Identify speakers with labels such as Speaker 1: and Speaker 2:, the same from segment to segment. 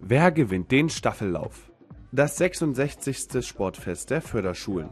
Speaker 1: Wer gewinnt den Staffellauf? Das 66. Sportfest der Förderschulen.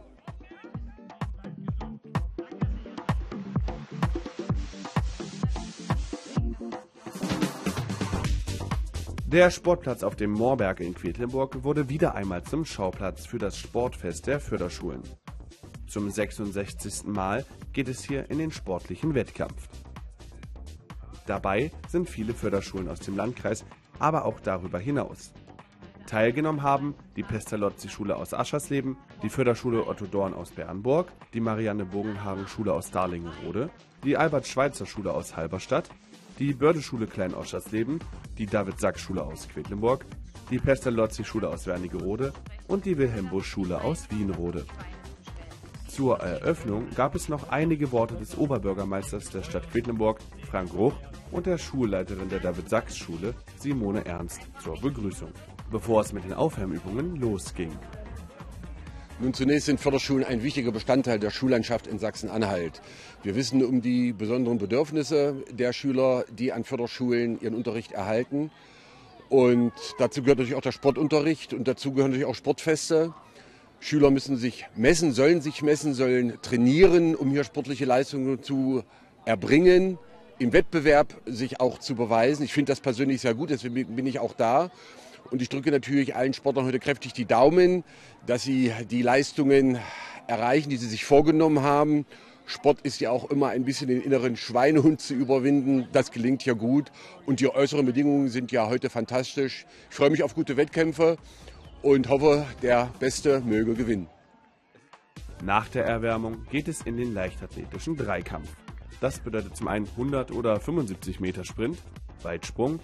Speaker 1: Der Sportplatz auf dem Moorberg in Quedlinburg wurde wieder einmal zum Schauplatz für das Sportfest der Förderschulen. Zum 66. Mal geht es hier in den sportlichen Wettkampf. Dabei sind viele Förderschulen aus dem Landkreis, aber auch darüber hinaus. Teilgenommen haben die Pestalozzi-Schule aus Aschersleben, die Förderschule Otto Dorn aus Bernburg, die Marianne-Bogenhagen-Schule aus Dahlinggerode, die Albert-Schweitzer-Schule aus Halberstadt, die Bördeschule Klein-Oschersleben, die David-Sack-Schule aus Quedlinburg, die Pestalozzi-Schule aus Wernigerode und die Wilhelm-Busch-Schule aus Wienrode. Zur Eröffnung gab es noch einige Worte des Oberbürgermeisters der Stadt Quedlinburg, Frank Ruch, und der Schulleiterin der David-Sack-Schule, Simone Ernst, zur Begrüßung, bevor es mit den Aufwärmübungen losging.
Speaker 2: Nun, zunächst sind Förderschulen ein wichtiger Bestandteil der Schullandschaft in Sachsen-Anhalt. Wir wissen um die besonderen Bedürfnisse der Schüler, die an Förderschulen ihren Unterricht erhalten. Und dazu gehört natürlich auch der Sportunterricht und dazu gehören natürlich auch Sportfeste. Schüler müssen sich messen, sollen trainieren, um hier sportliche Leistungen zu erbringen, im Wettbewerb sich auch zu beweisen. Ich finde das persönlich sehr gut, deswegen bin ich auch da. Und ich drücke natürlich allen Sportlern heute kräftig die Daumen, dass sie die Leistungen erreichen, die sie sich vorgenommen haben. Sport ist ja auch immer ein bisschen den inneren Schweinehund zu überwinden. Das gelingt ja gut. Und die äußeren Bedingungen sind ja heute fantastisch. Ich freue mich auf gute Wettkämpfe und hoffe, der Beste möge gewinnen.
Speaker 1: Nach der Erwärmung geht es in den leichtathletischen Dreikampf. Das bedeutet zum einen 100 oder 75 Meter Sprint, Weitsprung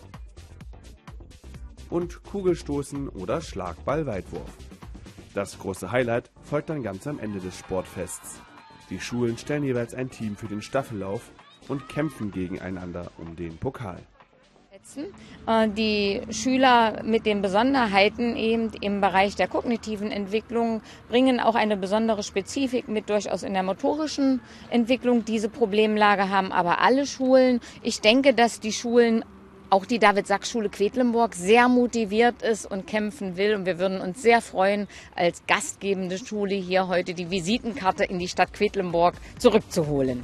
Speaker 1: und Kugelstoßen oder Schlagball-Weitwurf. Das große Highlight folgt dann ganz am Ende des Sportfests. Die Schulen stellen jeweils ein Team für den Staffellauf und kämpfen gegeneinander um den Pokal.
Speaker 3: Die Schüler mit den Besonderheiten eben im Bereich der kognitiven Entwicklung bringen auch eine besondere Spezifik mit, durchaus in der motorischen Entwicklung. Diese Problemlage haben aber alle Schulen. Ich denke, dass die Schulen, auch die David-Sack-Schule Quedlinburg, sehr motiviert ist und kämpfen will. Und wir würden uns sehr freuen, als gastgebende Schule hier heute die Visitenkarte in die Stadt Quedlinburg zurückzuholen.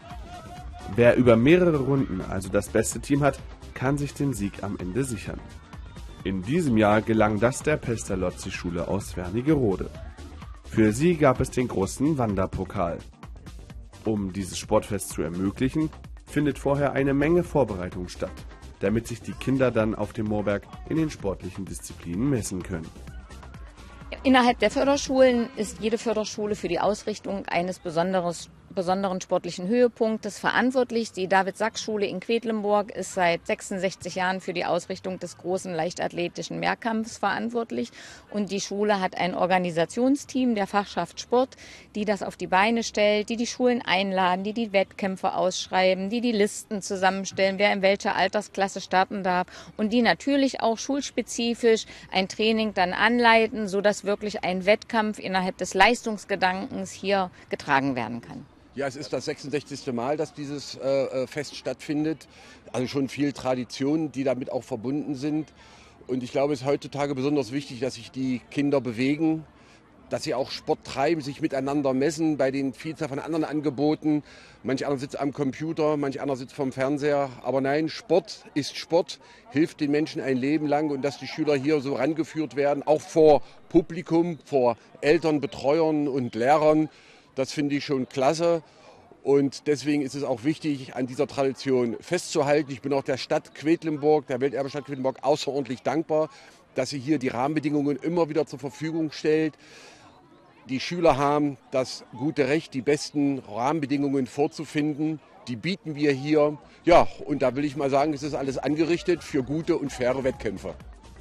Speaker 1: Wer über mehrere Runden also das beste Team hat, kann sich den Sieg am Ende sichern. In diesem Jahr gelang das der Pestalozzi-Schule aus Wernigerode. Für sie gab es den großen Wanderpokal. Um dieses Sportfest zu ermöglichen, findet vorher eine Menge Vorbereitung statt, damit sich die Kinder dann auf dem Moorberg in den sportlichen Disziplinen messen können.
Speaker 3: Innerhalb der Förderschulen ist jede Förderschule für die Ausrichtung eines besonderen sportlichen Höhepunktes verantwortlich. Die David-Sack-Schule in Quedlinburg ist seit 66 Jahren für die Ausrichtung des großen leichtathletischen Mehrkampfs verantwortlich. Und die Schule hat ein Organisationsteam der Fachschaft Sport, die das auf die Beine stellt, die die Schulen einladen, die die Wettkämpfe ausschreiben, die die Listen zusammenstellen, wer in welcher Altersklasse starten darf und die natürlich auch schulspezifisch ein Training dann anleiten, sodass wirklich ein Wettkampf innerhalb des Leistungsgedankens hier getragen werden kann.
Speaker 2: Ja, es ist das 66. Mal, dass dieses Fest stattfindet. Also schon viel Tradition, die damit auch verbunden sind. Und ich glaube, es ist heutzutage besonders wichtig, dass sich die Kinder bewegen, dass sie auch Sport treiben, sich miteinander messen bei den Vielzahl von anderen Angeboten. Manch einer sitzt am Computer, manch einer sitzt vorm Fernseher. Aber nein, Sport ist Sport, hilft den Menschen ein Leben lang. Und dass die Schüler hier so rangeführt werden, auch vor Publikum, vor Eltern, Betreuern und Lehrern, das finde ich schon klasse. Und deswegen ist es auch wichtig, an dieser Tradition festzuhalten. Ich bin auch der Stadt Quedlinburg, der Welterbestadt Quedlinburg, außerordentlich dankbar, dass sie hier die Rahmenbedingungen immer wieder zur Verfügung stellt. Die Schüler haben das gute Recht, die besten Rahmenbedingungen vorzufinden. Die bieten wir hier. Ja, und da will ich mal sagen, es ist alles angerichtet für gute und faire Wettkämpfe.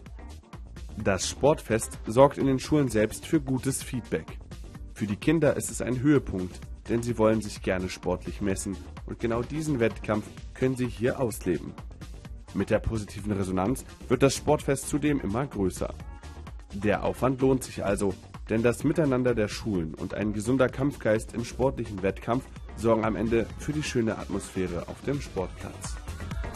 Speaker 1: Das Sportfest sorgt in den Schulen selbst für gutes Feedback. Für die Kinder ist es ein Höhepunkt, denn sie wollen sich gerne sportlich messen und genau diesen Wettkampf können sie hier ausleben. Mit der positiven Resonanz wird das Sportfest zudem immer größer. Der Aufwand lohnt sich also, denn das Miteinander der Schulen und ein gesunder Kampfgeist im sportlichen Wettkampf sorgen am Ende für die schöne Atmosphäre auf dem Sportplatz.